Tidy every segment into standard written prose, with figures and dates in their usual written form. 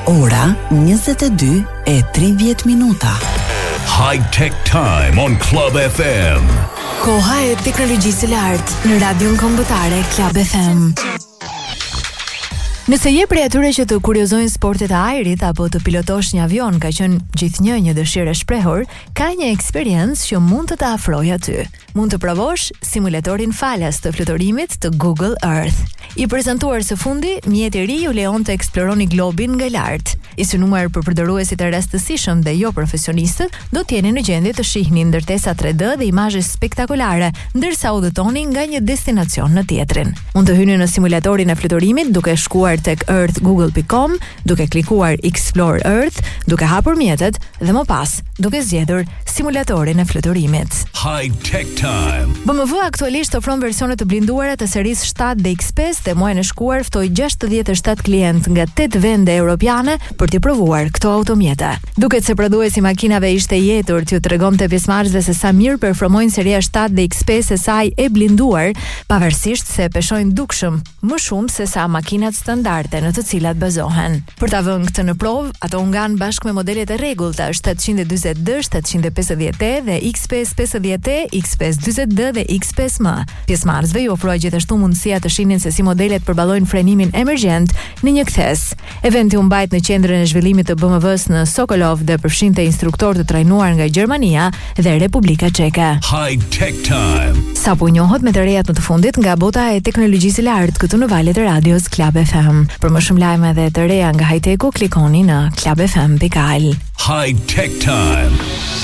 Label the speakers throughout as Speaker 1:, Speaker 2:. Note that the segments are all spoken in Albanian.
Speaker 1: Ora 22:30 minuta.
Speaker 2: High Tech Time on Club FM.
Speaker 3: Koha e teknologjisë së lartë në radion kombëtare Club FM. Nëse je prej atyre që të kuriozojnë sportet e ajrit apo të pilotosh një avion, ka qenë gjithnjë një dëshirë e shprehur, ka një eksperiencë që mund të afrojë aty. Mund të provosh simulatorin falas të fluturimit të Google Earth. I prezantuar së fundi, mjeti I ri ju lejon të eksploroni globin nga lart. I synuar për përdoruesit e rastësishëm dhe jo profesionistët, do të jeni në gjendje të shihni ndërtesa 3D dhe imazhe spektakolare, ndërsa udhëtoni nga një destinacion në tjetrin. Mund të hyni në simulatorin e fluturimit duke shkuar tek earthgoogle.com, duke klikuar Explore Earth, duke hapur mjetet dhe më pas duke zgjedhur simulatorin e fluturimit.
Speaker 2: High Tech Time.
Speaker 3: BMW aktualisht ofron versione të blinduara të serisë 7 dhe X5 dhe muajin e shkuar ftoi 67 klient nga 8 vende europiane për t'i provuar këto automjete. Duket se prodhuesi makinave ishte I jetur t'ju tregonte pjesëmarrësve se sa mirë performojnë seria 7 dhe X5 e saj e blinduar, pavarësisht se peshojnë dukshëm më shumë se sa makinat standarde në të cilat bazohen. Për ta vënë këtë në provë, ato u ngan bashkë me modelet e rregullta 740D, 750E dhe X5 50E, X5 40D dhe X5M. Pjesëmarrësve ju ofrohet gjithashtu mundësia të shihnin se si modelet përballojnë frenimin emergjent në një kthes. Eventi u mbajt në qendrën e zhvillimit të BMW-s në Sokolov dhe përfshinte instruktorë të trajnuar nga Gjermania dhe Republika Çeke.
Speaker 2: High Tech Time.
Speaker 3: Sapo njohët me të rejat më të fundit nga bota e teknologjisë së lartë këtu në valët e radios Club FM. Për më shumë lajme dhe të reja nga high-techu, klikoni në clubfm.al.
Speaker 2: High Tech Time.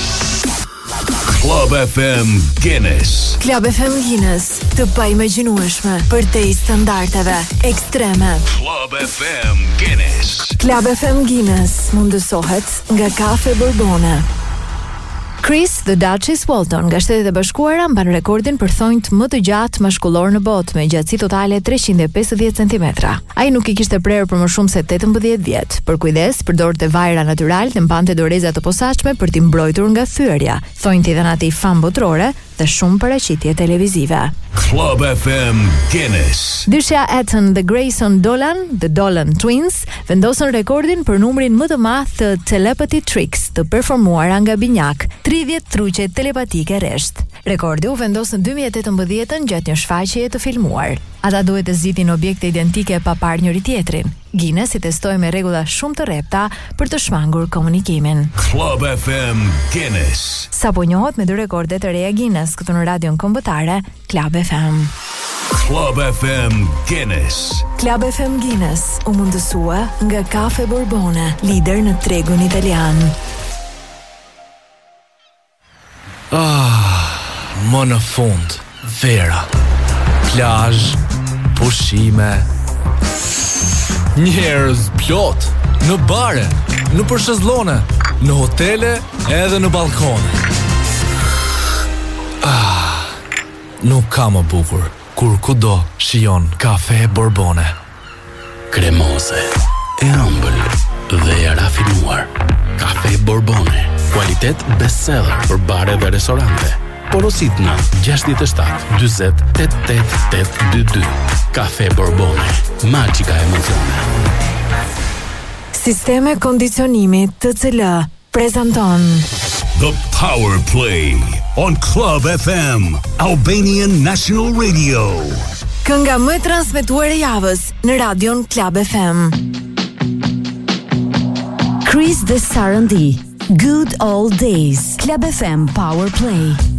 Speaker 2: Club FM Guinness.
Speaker 3: Club FM Guinness, të paimagjinueshme për te I standardeve ekstreme.
Speaker 2: Club FM Guinness.
Speaker 3: Club FM Guinness mundësohet nga kafe Borbone. Chris the Duchess Walton nga Shtetet e Bashkuara mban rekordin për thonjt më të gjatë mashkullor në botë me gjatësi totale 350 cm. Ai nuk I kishte prerë për më shumë se 18 vjet. Për kujdes, përdorte vajra natyral dhe mbante doreza të posaçme për t'i mbrojtur nga thyerja. Thonjti dhan atij fam botërore dhe shumë paraqitje televizive.
Speaker 2: Club FM Guinness.
Speaker 3: Dyshja Eton dhe Grayson Dolan, The Dolan Twins, vendosën rekordin për numrin më të madh të telepathy tricks të performuara nga binjak, 30 truqe telepatike rresht. Rekordi u vendos në 2018 gjatë një shfaqjeje të filmuar. Ata duhet të zgjidhin objekte identike pa parë njëri tjetrin. Guinness I testoi me rregulla shumë të rrepta për të shmangur komunikimin.
Speaker 2: Club FM Guinness.
Speaker 3: Sapo njohet me 2 rekorde të reja Guinness këtu në radion kombëtare Club FM.
Speaker 2: Club FM Guinness.
Speaker 3: Club FM Guinness u mundësua nga Kafe Borbone, lider në tregun italian.
Speaker 4: Më në fund, vera, plazh, pushime, njerëz plot, në bare, në përshezllone, në hotele edhe në balkone. Nuk ka më bukur kur kudo shijon Kafe Borbone.
Speaker 5: Kremoze, e ëmbël dhe e rafinuar. Kafe Borbone, kualitet bestseller për bare dhe restorante. Porosit në 67 40 88 Kafe Borbone, magjika emocione.
Speaker 3: Sisteme kondicionimi TCL prezanton
Speaker 2: The Power Play on Club FM, Albanian National Radio.
Speaker 3: Kënga më e transmetuar e javës në radion Club FM.
Speaker 1: Chris the Sarandí, Good Old Days. Club FM Power Play.